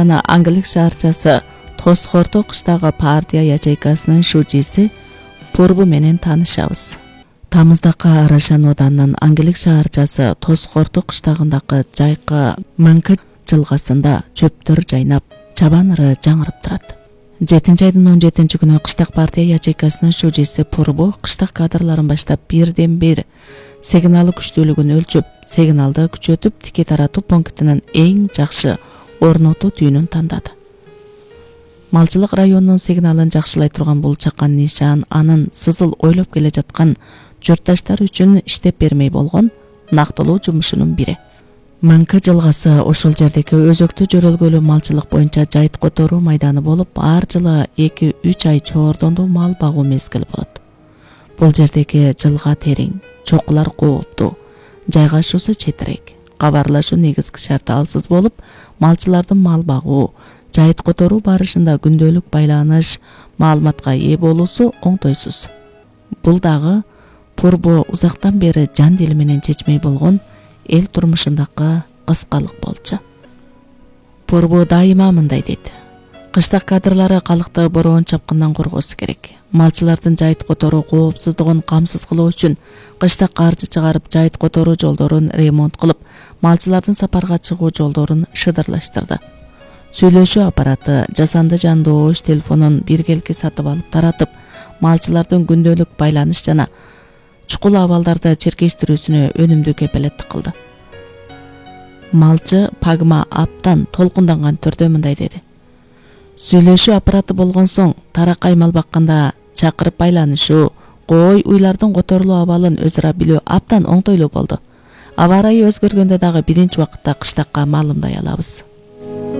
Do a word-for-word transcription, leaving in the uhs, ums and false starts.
Лондондон Англик шаарчасы Тосхорто кыштагы партия ячейкасынын шужиси Пурбу менен таанышабыз. Тамыздакы Арашан оданынын Англик шаарчасы Тосхорто кыштагындагы жайкы Маңкы жылгасында чөптөр жайнап, чабан ыры жаңырып турат. жетинчи айдын он жетинчи күнү кыштак партия ячейкасынын шужиси Пурбу кыштак кадрларын баштап бирден бир сигналы күчтүүлүгүн өлчөп, сигналды күчөтүп, тике таратуу пунктунун эң жакшы орнотуу түйүнүн тандады. Малчылык районунун сигналын жакшылай турган бул чакан нишан анын сызыл ойлоп келе жаткан журтташтар үчүн иштеп бермей болгон нактылуу жумушунун бири. Маңкы жылгасы ошол жердеги өзөктүү жөрөлгөлүү малчылык боюнча жайыт которуу майданы болуп, ар жылы эки үч ай чоордондуу мал багуу мезгили болот. Бул жердеги жылга терең, чокулар кооптуу, жайгашуусу четирээк, кабарлашуу негизги шарты алсыз болуп, малчылардын мал багуу, жайыт которуу барышында күндөлүк байланыш, маалыматка ээ болуусу оңтойсуз. Бул дагы Пурбу узактан бери жан дили менен чечмей болгон эл турмушундагы кыскалык болчу. Пурбу дайыма мындай дейт. Кыштак кадрлары калыкты бороон чапкындан коргоосу керек. Малчылардын жайыт которуу коопсуздугун камсыз кылуу үчүн кыштак каржы чыгарып, жайыт которуу жолдорун ремонт кылып, малчылардын сапарга чыгуу жолдорун шыдырлаштырды. Сүйлөшүү аппараты, жасанды жандоош телефонун биргелки сатып алып таратып, малчылардын күндөлүк байланыш жана чукул абалдарды черкештирүүсүнө өнүмдүү кепилеттик кылды. Малчы Пагма аптан толкунданган түрдө мындай деди. Сүйлөшүү аппараты болгон соң таракай мал бакканда чакырып байланышуу, кой уйлардын которулуу абалын өз ара билүү аптан оңтойлуу болду. Аба ырайы өзгөргөндө дагы биринчи убакытта кыштакка маалымдай алабыз.